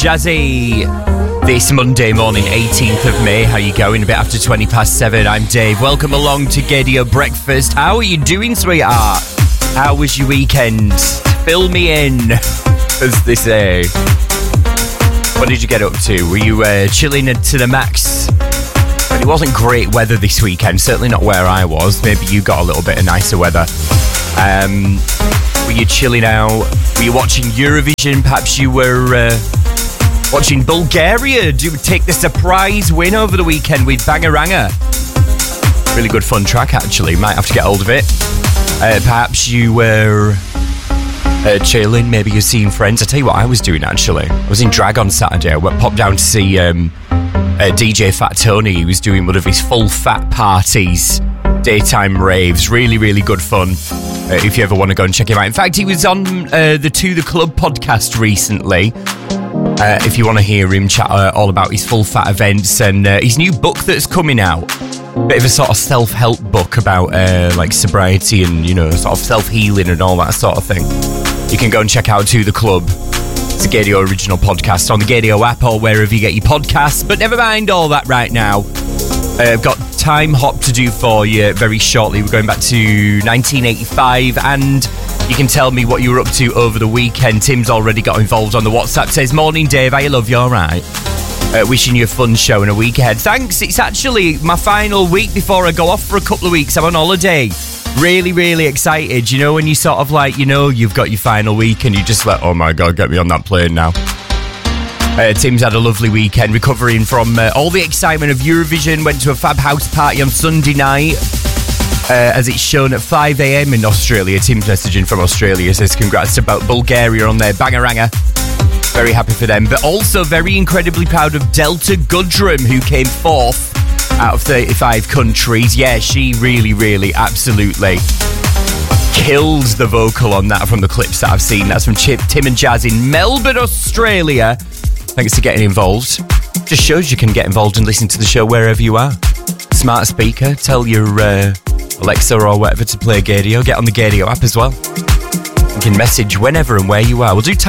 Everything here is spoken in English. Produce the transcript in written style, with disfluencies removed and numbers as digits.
Jazzy this Monday morning, 18th of May. How you going? A bit after 7:20. I'm Dave. Welcome along to Gaydio Breakfast. How are you doing, sweetheart? How was your weekend? Fill me in, as they say. What did you get up to? Were you chilling to the max? But it wasn't great weather this weekend, certainly not where I was. Maybe you got a little bit of nicer weather. Were you chilling out? Were you watching Eurovision? Perhaps you were watching Bulgaria take the surprise win over the weekend with Bangaranga. Really good fun track, actually. Might have to get hold of it. Perhaps you were chilling. Maybe you're seeing friends. I tell you what I was doing, actually. I was in drag on Saturday. I popped down to see DJ Fat Tony. He was doing one of his full fat parties, daytime raves. Really, really good fun. If you ever want to go and check him out. In fact, he was on the To The Club podcast recently. If you want to hear him chat all about his full fat events and his new book that's coming out. Bit of a sort of self-help book about like sobriety and, you know, sort of self-healing and all that sort of thing. You can go and check out To The Club. It's a Gaydio original podcast on the Gaydio app or wherever you get your podcasts. But never mind all that right now. I've got Time Hop to do for you very shortly. We're going back to 1985 and you can tell me what you were up to over the weekend. Tim's already got involved on the WhatsApp. Says, morning Dave, I love you, alright? Wishing you a fun show and a week ahead. Thanks, it's actually my final week before I go off for a couple of weeks. I'm on holiday. Really, really excited. You know when you sort of like, you know, you've got your final week and you're just like, oh my God, get me on that plane now. Tim's had a lovely weekend recovering from all the excitement of Eurovision. Went to a fab house party on Sunday night as it's shown at 5 a.m. in Australia. Tim's messaging from Australia, says congrats about Bulgaria on their Bangaranga. Very happy for them, but also very incredibly proud of Delta Goodrum, who came fourth out of 35 countries. Yeah, she really, really, absolutely killed the vocal on that from the clips that I've seen. That's from Tim and Jazz in Melbourne, Australia. Thanks for getting involved. Just shows you can get involved and listen to the show wherever you are. Smart speaker, tell your Alexa or whatever to play Gaydio. Get on the Gaydio app as well. You can message whenever and where you are. We'll do